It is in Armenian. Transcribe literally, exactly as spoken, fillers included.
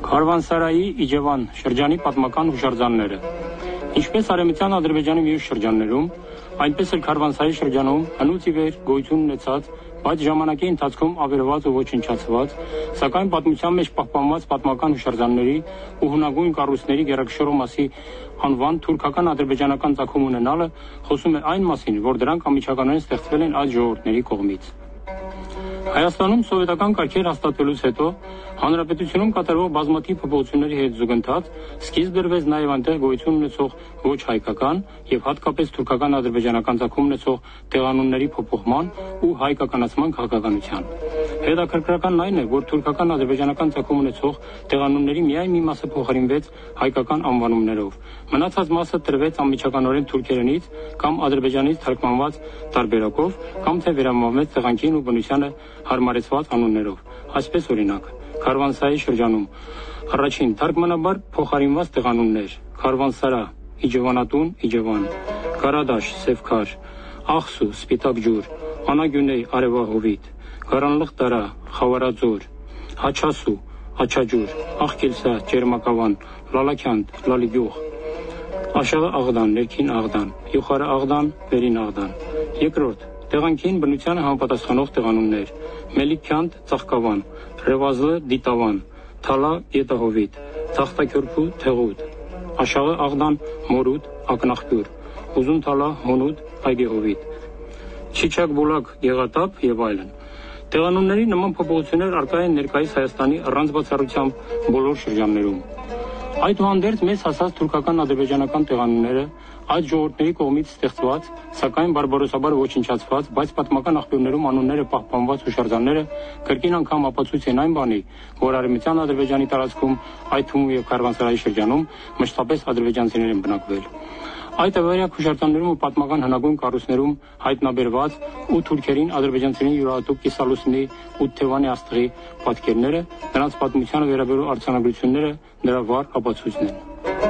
Քարվանսարայի Իջևան շրջանի պատմական հուշարձանները։ Ինչպես Արևմտյան Ադրբեջանի մյուս շրջաններում, այնպես էլ Քարվանսարի շրջանում հնուց ի վեր գոյություն ունեցած, բայց ժամանակի ընթացքում ավերված ու ոչնչացված, սակայն պատմության մեջ պահպանված պատմական հուշարձանների ու հնագույն կառույցների գերակշռող մասի անվան թուրքական ադրբեջանական ծագում ունենալը խոսում է այն մասին, որ դրանք անմիջականորեն ստեղծվել են այդ ժողովուրդների կողմից։ Հայաստանում սովետական կարգեր հաստատվելուց հետո հանրապետությունում կատարվող բազմաթիվ փոփոխությունների հետ զուգընթաց սկիզբ դրվեց նաև այնտեղ գոյություն ունեցող ոչ հայկական եւ հատկապես թուրքական ադրբեջանական ծագում ունեցող տեղանունների փոփոխման ու հայկականացման քաղաքականության։ Հետաքրքրականն այն է, որ թուրքական ադրբեջանական ծագում ունեցող տեղանունների միայն մի մասը փոխարինվեց հայկական անվանումներով։ Մնացած մասը տրվեց անմիջականորեն թուրքերենից կամ ադրբեջանից թարգմանված տարբերակով կամ թե վերամավմեց տեղանքին ու բնությանը հարմարեցված անուններով։ Այսպես օրինակ, Քարվանսարայի շրջանում առաջին թարգմանաբար փոխարինված տեղանուններ՝ Քարվանսարա, Իջևանատուն, Իջևան, Կարադաշ, Սևքար, Աղսու, Սպիտակ ջուր, Անագյունեյ, Արևահովիտ, Գարանլղ-Տարա, Խավարաձոր, Հաչասու, Աչաջուր, Աղքիլսա, Ճերմակավան, Լալաքյանդ, Լալիգյուղ, Աշաղը Աղդան, Ներքին Աղդան, Յուխարը Աղդան, Վերին Աղդան։ Երկրորդ տեղանքին բնությանը համապատասխանող տեղանուններ՝ Մելիքյանդ, Ծաղկավան, Ռևազլը, Դիտավան, Թալա, Գետահովիտ, Թախտակյորփու, Թեղուտ, Աշաղը Աղդան, Մորուտ, Ակնախպյուր, Ուզուն Թալա, Հոնուտ, Այգեհովիտ, Չիչակ Բուլակ, Գեղատապ եւ այլն։ Տեղանունների նման փոփոխություններ արկա են ներկայիս Հայաստանի առանց բացառությամբ բոլոր շրջաններում։ Այդուհանդերձ մեծ հասած թուրքական ադրբեջանական տեղանունները այդ ժողովուրդների կողմից ստեղծված, սակայն բարբարոսաբար ոչնչացված, բայց պատմական աղբյուրներում անունները պահպանված հուշարձանները կրկին անգամ ապացույց են այն բանի, որ Արևմտյան Ադրբեջանի տարածքում, այդ թվում եւ Քարվանսարայի շրջանում մշտապես ադրբեջանցիներ են բնակվել։ Այդ ավերակ հուշարձաններում ու պատմական հնագույն կառույցներում հայտնաբերված ու թուրքերին ադրբեջանցիներին յուրահատուկ կիսալուսնի ու Թևանի աստղի պատկերները, նրանց պատմությանը վերաբերող արձանագրությունները դրա վառ ապացույցն են։